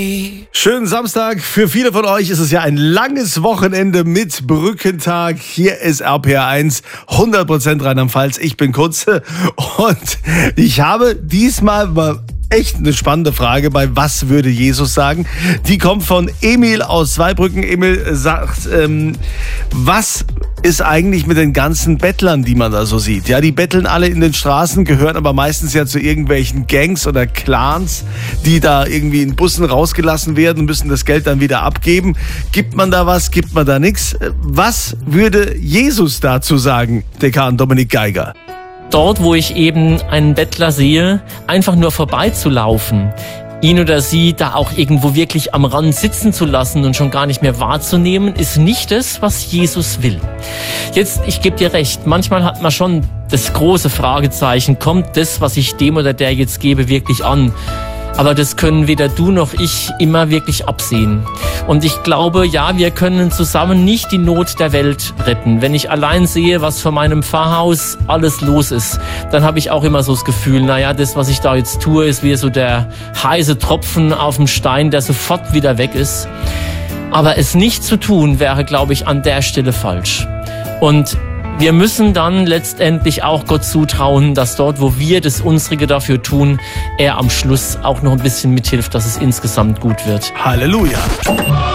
Schönen Samstag. Für viele von euch ist es ja ein langes Wochenende mit Brückentag. Hier ist RPR1, 100% Rheinland-Pfalz. Ich bin Kunze und ich habe diesmal mal echt eine spannende Frage bei Was würde Jesus sagen? Die kommt von Emil aus Zweibrücken. Emil sagt, was ist eigentlich mit den ganzen Bettlern, die man da so sieht? Ja, die betteln alle in den Straßen, gehören aber meistens ja zu irgendwelchen Gangs oder Clans, die da irgendwie in Bussen rausgelassen werden und müssen das Geld dann wieder abgeben. Gibt man da was, gibt man da nichts? Was würde Jesus dazu sagen, Dekan Dominik Geiger? Dort, wo ich eben einen Bettler sehe, einfach nur vorbeizulaufen, ihn oder sie da auch irgendwo wirklich am Rand sitzen zu lassen und schon gar nicht mehr wahrzunehmen, ist nicht das, was Jesus will. Jetzt, ich gebe dir recht, manchmal hat man schon das große Fragezeichen, kommt das, was ich dem oder der jetzt gebe, wirklich an? Aber das können weder du noch ich immer wirklich absehen. Und ich glaube, ja, wir können zusammen nicht die Not der Welt retten. Wenn ich allein sehe, was vor meinem Pfarrhaus alles los ist, dann habe ich auch immer so das Gefühl, naja, das, was ich da jetzt tue, ist wie so der heiße Tropfen auf dem Stein, der sofort wieder weg ist. Aber es nicht zu tun, wäre, glaube ich, an der Stelle falsch. Und wir müssen dann letztendlich auch Gott zutrauen, dass dort, wo wir das Unsrige dafür tun, er am Schluss auch noch ein bisschen mithilft, dass es insgesamt gut wird. Halleluja!